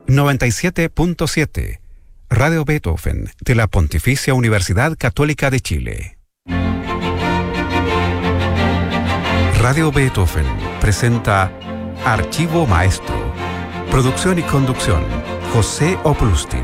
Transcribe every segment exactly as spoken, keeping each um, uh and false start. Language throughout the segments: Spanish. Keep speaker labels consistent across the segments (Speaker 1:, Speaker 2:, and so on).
Speaker 1: noventa y siete punto siete, Radio Beethoven, de la Pontificia Universidad Católica de Chile. Radio Beethoven presenta Archivo Maestro. Producción y conducción, José Oplustin.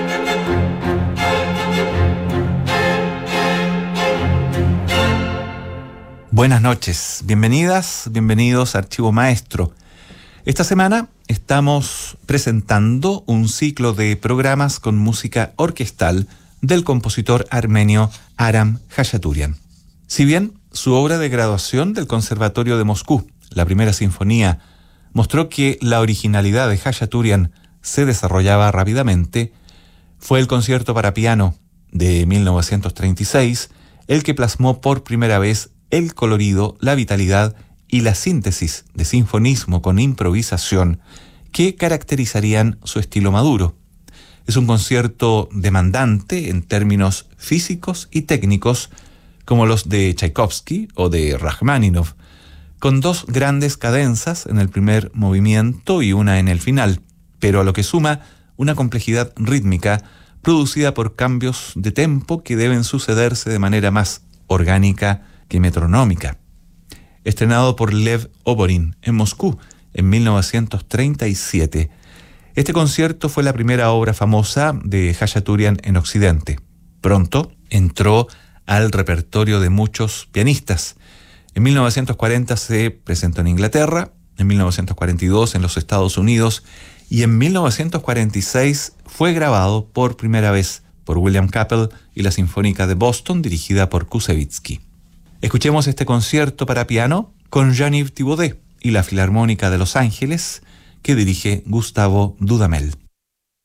Speaker 2: Buenas noches, bienvenidas, bienvenidos a Archivo Maestro. Esta semana estamos presentando un ciclo de programas con música orquestal del compositor armenio Aram Khachaturian. Si bien su obra de graduación del Conservatorio de Moscú, la primera sinfonía, mostró que la originalidad de Khachaturian se desarrollaba rápidamente, fue el concierto para piano de mil novecientos treinta y seis el que plasmó por primera vez el colorido, la vitalidad y la síntesis de sinfonismo con improvisación que caracterizarían su estilo maduro. Es un concierto demandante en términos físicos y técnicos, como los de Tchaikovsky o de Rachmaninoff, con dos grandes cadenzas en el primer movimiento y una en el final, pero a lo que suma una complejidad rítmica producida por cambios de tempo que deben sucederse de manera más orgánica que metronómica. Estrenado por Lev Oborin en Moscú en mil novecientos treinta y siete, este concierto fue la primera obra famosa de Khachaturian en Occidente. Pronto entró al repertorio de muchos pianistas. En mil novecientos cuarenta se presentó en Inglaterra, en mil novecientos cuarenta y dos en los Estados Unidos y en mil novecientos cuarenta y seis fue grabado por primera vez por William Capell y la Sinfónica de Boston dirigida por Koussevitzky. Escuchemos este concierto para piano con Jean-Yves Thibaudet y la Filarmónica de Los Ángeles que dirige Gustavo Dudamel.